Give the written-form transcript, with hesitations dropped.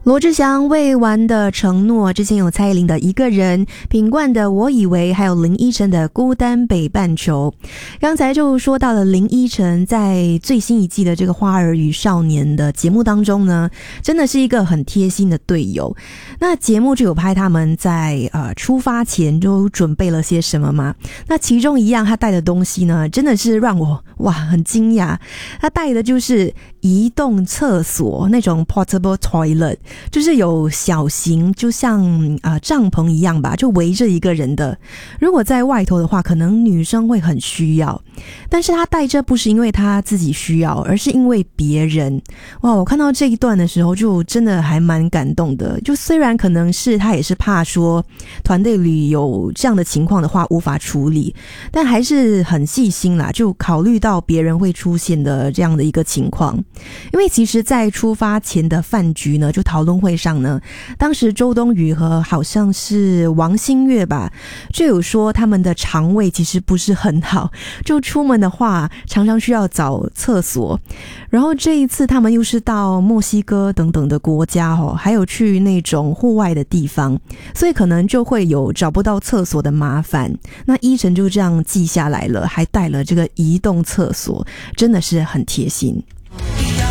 罗志祥未完的承诺，之前有蔡依林的一个人，品冠的我以为，还有林依晨的孤单北半球。刚才就说到了林依晨在最新一季的这个花儿与少年的节目当中呢，真的是一个很贴心的队友。那节目就有拍他们在出发前就准备了些什么嘛，那其中一样他带的东西呢，真的是让我很惊讶，他带的就是移动厕所，那种 portable toilet， 就是有小型就像帐篷一样吧，就围着一个人的。如果在外头的话，可能女生会很需要，但是他带着不是因为他自己需要，而是因为别人。哇，我看到这一段的时候就真的还蛮感动的。就虽然可能是他也是怕说团队里有这样的情况的话无法处理，但还是很细心啦，就考虑到别人会出现的这样的一个情况。因为其实在出发前的饭局呢，就讨论会上呢，当时周冬雨和好像是王馨岳吧，就有说他们的肠胃其实不是很好，就出门的话常常需要找厕所。然后这一次他们又是到墨西哥等等的国家还有去那种户外的地方，所以可能就会有找不到厕所的麻烦。那依晨就这样记下来了，还带了这个移动厕所，真的是很贴心。